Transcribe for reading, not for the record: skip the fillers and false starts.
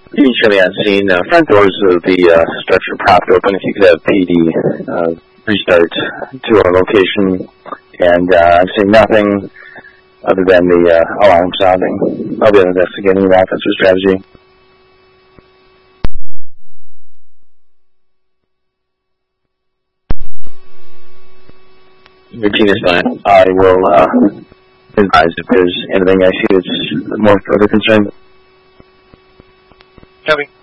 You can show me on scene. Front doors of the structure propped open. If you could have PD restart to our location. And I'm seeing nothing other than the alarm sounding. I'll be investigating the offensive strategy. Routine is fine. I will advise if there's anything I see that's more further concern. Copy.